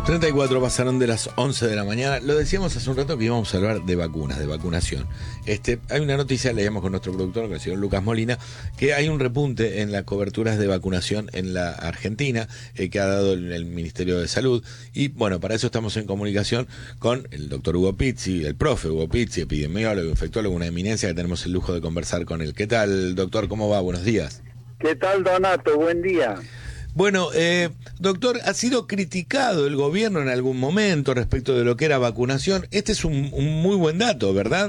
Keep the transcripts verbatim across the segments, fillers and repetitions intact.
treinta y cuatro pasaron de las once de la mañana. Lo decíamos hace un rato que íbamos a hablar de vacunas, de vacunación. Este, hay una noticia, leíamos con nuestro productor, el señor Lucas Molina, que hay un repunte en las coberturas de vacunación en la Argentina, eh, que ha dado el, el Ministerio de Salud. Y bueno, para eso estamos en comunicación con el doctor Hugo Pizzi, el profe Hugo Pizzi, epidemiólogo, infectólogo, una eminencia que tenemos el lujo de conversar con él. ¿Qué tal, doctor? ¿Cómo va? Buenos días. ¿Qué tal, Donato? Buen día. Bueno, eh, doctor, ha sido criticado el gobierno en algún momento respecto de lo que era vacunación. Este es un, un muy buen dato, ¿verdad?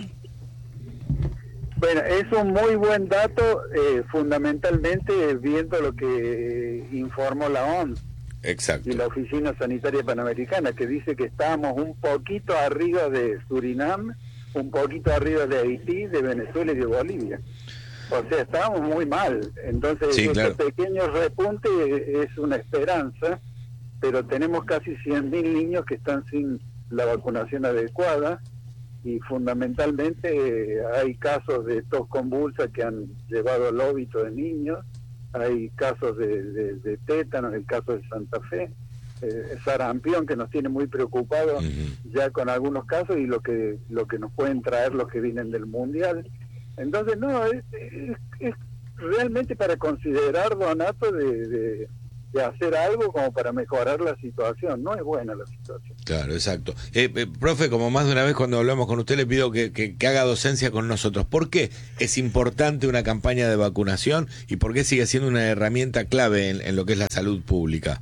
Bueno, es un muy buen dato, eh, fundamentalmente viendo lo que informó la O M S. Exacto. Y la Oficina Sanitaria Panamericana, que dice que estábamos un poquito arriba de Surinam, un poquito arriba de Haití, de Venezuela y de Bolivia. O sea, estábamos muy mal. Entonces, sí, este claro. pequeño repunte es una esperanza, pero tenemos casi cien mil niños que están sin la vacunación adecuada y fundamentalmente hay casos de tos convulsa que han llevado al óbito de niños, hay casos de, de, de tétanos, el caso de Santa Fe, eh, sarampión que nos tiene muy preocupados uh-huh. ya con algunos casos y lo que lo que nos pueden traer los que vienen del Mundial. Entonces, no, es, es, es realmente para considerar, Donato, de, de, de hacer algo como para mejorar la situación. No es buena la situación. Claro, exacto. Eh, eh, profe, como más de una vez cuando hablamos con usted, le pido que, que, que haga docencia con nosotros. ¿Por qué es importante una campaña de vacunación y por qué sigue siendo una herramienta clave en, en lo que es la salud pública?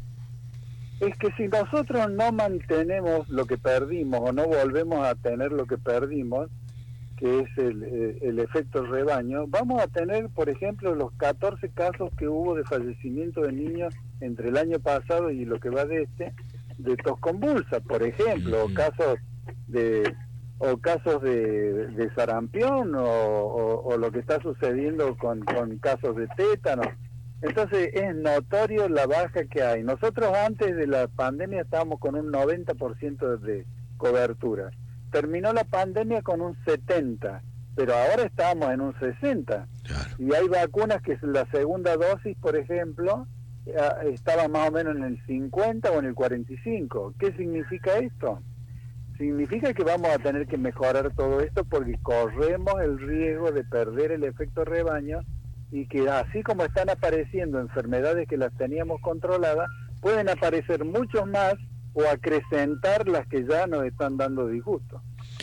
Es que si nosotros no mantenemos lo que perdimos o no volvemos a tener lo que perdimos, que es el, el efecto rebaño, vamos a tener, por ejemplo, los catorce casos que hubo de fallecimiento de niños entre el año pasado y lo que va de este, de tos convulsa, por ejemplo, o casos de o casos de, de sarampión, o, o, o lo que está sucediendo con, con casos de tétano. Entonces es notorio la baja que hay. Nosotros antes de la pandemia estábamos con un noventa por ciento de cobertura. Terminó la pandemia con un setenta, pero ahora estamos en un sesenta. Claro. Y hay vacunas que la segunda dosis, por ejemplo, estaba más o menos en el cincuenta o en el cuarenta y cinco. ¿Qué significa esto? Significa que vamos a tener que mejorar todo esto porque corremos el riesgo de perder el efecto rebaño y que así como están apareciendo enfermedades que las teníamos controladas, pueden aparecer muchos más o acrecentar las que ya nos están dando disgusto.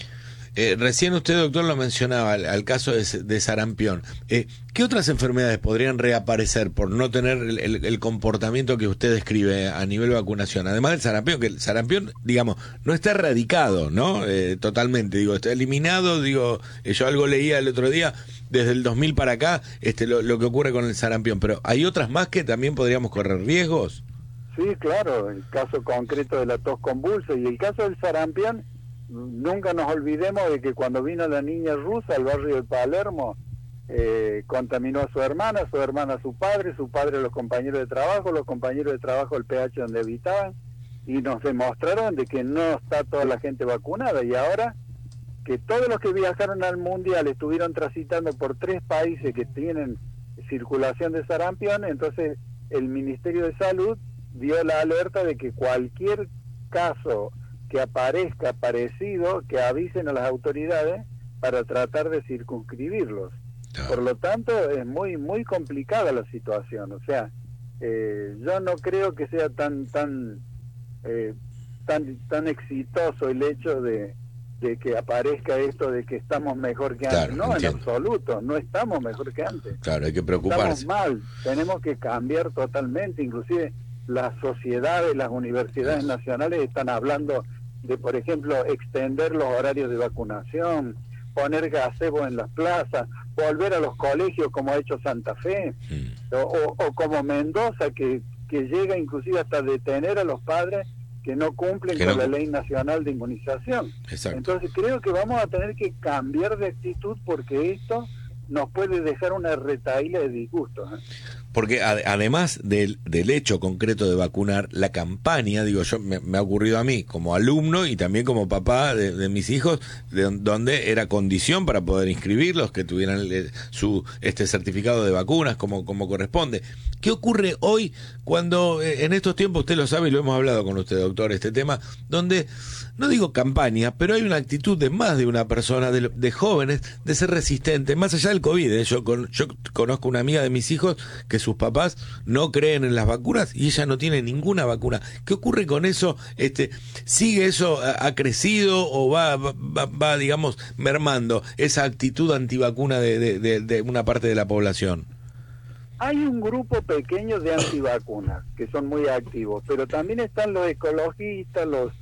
Eh, recién usted, doctor, lo mencionaba, al, al caso de, de sarampión. Eh, ¿Qué otras enfermedades podrían reaparecer por no tener el, el, el comportamiento que usted describe a nivel de vacunación? Además del sarampión, que el sarampión, digamos, no está erradicado, ¿no? Eh, totalmente, digo, está eliminado, digo, eh, yo algo leía el otro día, desde el dos mil para acá, este, lo, lo que ocurre con el sarampión, pero ¿hay otras más que también podríamos correr riesgos? Sí, claro, el caso concreto de la tos convulsa y el caso del sarampión, nunca nos olvidemos de que cuando vino la niña rusa al barrio de Palermo, eh, contaminó a su hermana, su hermana a su padre, su padre a los compañeros de trabajo, los compañeros de trabajo al P H donde habitaban, y nos demostraron de que no está toda la gente vacunada, y ahora que todos los que viajaron al Mundial estuvieron transitando por tres países que tienen circulación de sarampión, entonces el Ministerio de Salud dio la alerta de que cualquier caso que aparezca parecido, que avisen a las autoridades para tratar de circunscribirlos. Ah. Por lo tanto, es muy muy complicada la situación. O sea, eh, yo no creo que sea tan tan eh, tan tan exitoso el hecho de, de que aparezca esto de que estamos mejor que antes. Claro, no, entiendo. En absoluto, no estamos mejor que antes. Claro, hay que preocuparse. Estamos mal, tenemos que cambiar totalmente, inclusive las sociedades, las universidades nacionales están hablando de, por ejemplo, extender los horarios de vacunación, poner gazebo en las plazas, volver a los colegios como ha hecho Santa Fe, mm. o, o, o como Mendoza, que, que llega inclusive hasta detener a los padres que no cumplen que con no... la ley nacional de inmunización. Exacto. Entonces creo que vamos a tener que cambiar de actitud porque esto nos puede dejar una retahíla de disgustos. ¿eh? porque ad, además del, del hecho concreto de vacunar, la campaña, digo yo, me, me ha ocurrido a mí como alumno y también como papá de, de mis hijos, de, donde era condición para poder inscribirlos, que tuvieran el, su este certificado de vacunas como, como corresponde. ¿Qué ocurre hoy cuando, eh, en estos tiempos, usted lo sabe y lo hemos hablado con usted, doctor, este tema, donde, no digo campaña, pero hay una actitud de más de una persona, de, de jóvenes, de ser resistente, más allá del COVID, ¿eh? Yo, con, yo conozco una amiga de mis hijos que sus papás no creen en las vacunas y ella no tiene ninguna vacuna. ¿Qué ocurre con eso? Este, ¿sigue eso, ha, ha crecido o va, va, va, digamos, mermando esa actitud antivacuna de, de, de, de una parte de la población? Hay un grupo pequeño de antivacunas que son muy activos, pero también están los ecologistas, los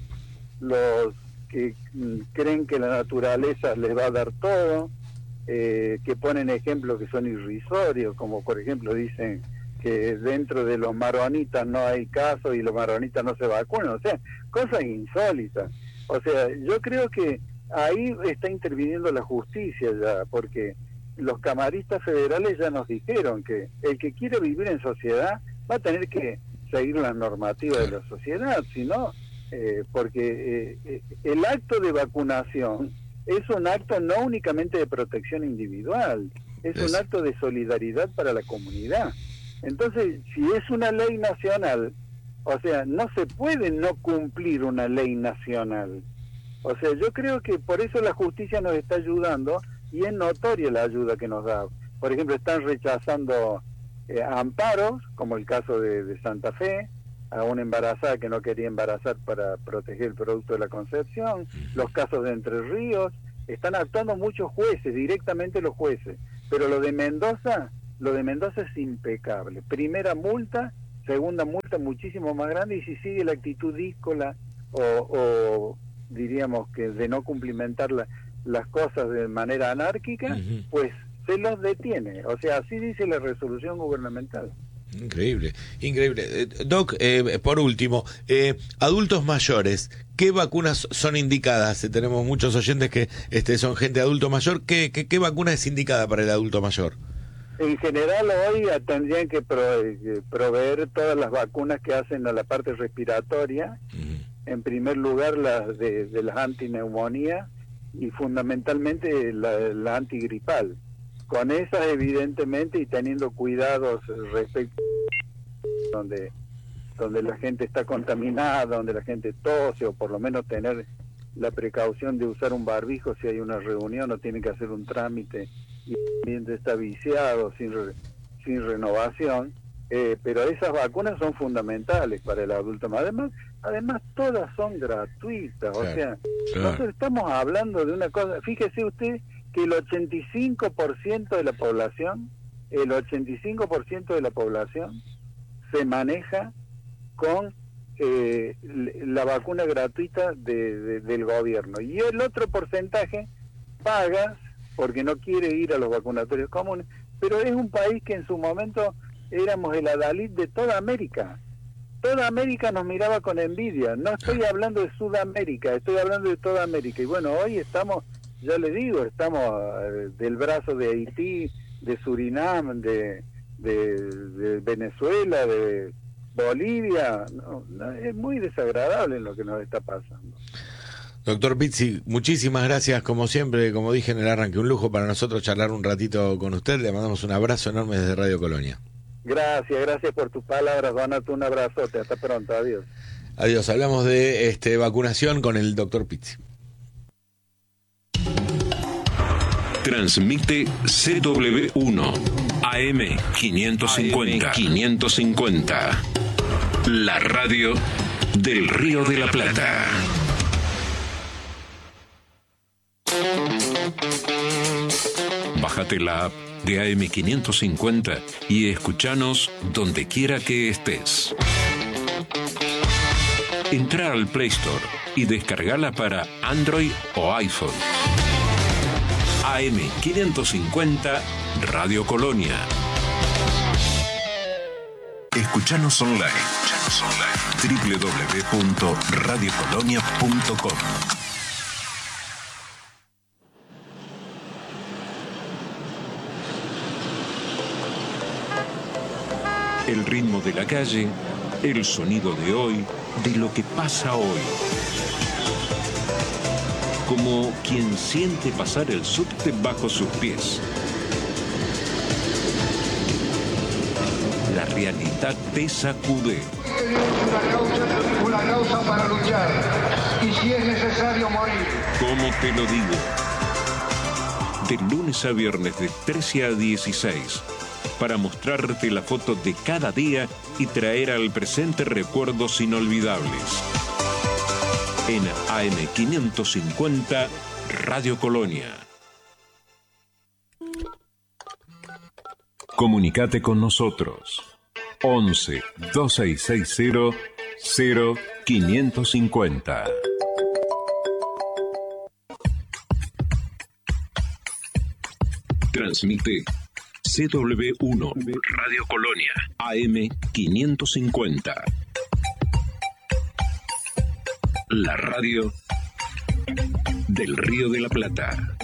los que mm, creen que la naturaleza les va a dar todo, eh, que ponen ejemplos que son irrisorios, como por ejemplo dicen que dentro de los maronitas no hay caso y los maronitas no se vacunan, o sea, cosas insólitas. O sea, yo creo que ahí está interviniendo la justicia ya, porque los camaristas federales ya nos dijeron que el que quiere vivir en sociedad va a tener que seguir las normativas de la sociedad, si no, eh, porque eh, el acto de vacunación es un acto no únicamente de protección individual, es, es un acto de solidaridad para la comunidad. Entonces, si es una ley nacional, o sea, no se puede no cumplir una ley nacional. O sea, yo creo que por eso la justicia nos está ayudando y es notoria la ayuda que nos da. Por ejemplo, están rechazando eh, amparos, como el caso de, de Santa Fe, a una embarazada que no quería embarazar para proteger el producto de la concepción, los casos de Entre Ríos, están actuando muchos jueces, directamente los jueces, pero lo de Mendoza, lo de Mendoza es impecable. Primera multa, segunda multa muchísimo más grande, y si sigue la actitud díscola o, o diríamos que de no cumplimentar la, las cosas de manera anárquica, uh-huh. pues se los detiene. O sea, así dice la resolución gubernamental. Increíble, increíble. Eh, Doc, eh, por último, eh, adultos mayores, ¿qué vacunas son indicadas? Eh, tenemos muchos oyentes que este, son gente adulto mayor. ¿Qué, qué, qué vacuna es indicada para el adulto mayor? En general hoy tendrían que pro, proveer todas las vacunas que hacen a la parte respiratoria. Uh-huh. En primer lugar, las de, de las antineumonía y fundamentalmente la, la antigripal. Con esas, evidentemente, y teniendo cuidados respecto a donde, donde la gente está contaminada, donde la gente tose, o por lo menos tener la precaución de usar un barbijo si hay una reunión o tiene que hacer un trámite y el ambiente está viciado, sin, re, sin renovación. Eh, pero esas vacunas son fundamentales para el adulto. Además, además todas son gratuitas. Claro, o sea, claro. Nosotros estamos hablando de una cosa, fíjese usted que el ochenta y cinco por ciento de la población, el ochenta y cinco por ciento de la población se maneja con eh, la vacuna gratuita de, de, del gobierno. Y el otro porcentaje paga porque no quiere ir a los vacunatorios comunes, pero es un país que en su momento éramos el adalid de toda América. Toda América nos miraba con envidia. No estoy hablando de Sudamérica, estoy hablando de toda América. Y bueno, hoy estamos, ya le digo, estamos eh, del brazo de Haití, de Surinam, de, de, de Venezuela, de Bolivia. No, no, es muy desagradable lo que nos está pasando. Doctor Pizzi, muchísimas gracias, como siempre, como dije en el arranque, un lujo para nosotros charlar un ratito con usted. Le mandamos un abrazo enorme desde Radio Colonia. Gracias, gracias por tus palabras, Donato, un abrazote, hasta pronto, adiós. Adiós, hablamos de este vacunación con el doctor Pizzi. Transmite C W uno, A M quinientos cincuenta, quinientos cincuenta, la radio del Río de la Plata. Bájate la app de A M quinientos cincuenta y escuchanos donde quiera que estés. Entra al Play Store y descargala para Android o iPhone. A M quinientos cincuenta Radio Colonia. Escuchanos online. Escuchanos online. doble u doble u doble u punto radio colonia punto com. El ritmo de la calle, el sonido de hoy, de lo que pasa hoy. Como quien siente pasar el subte bajo sus pies. La realidad te sacude. Una causa, una causa para luchar, y si es necesario morir. ¿Cómo te lo digo? De lunes a viernes de trece a dieciséis, para mostrarte la foto de cada día y traer al presente recuerdos inolvidables. En A M quinientos cincuenta, Radio Colonia. Comunicate con nosotros. once, dos seis seis cero, cero quinientos cincuenta. Transmite C W uno, Radio Colonia, A M quinientos cincuenta. La radio del Río de la Plata.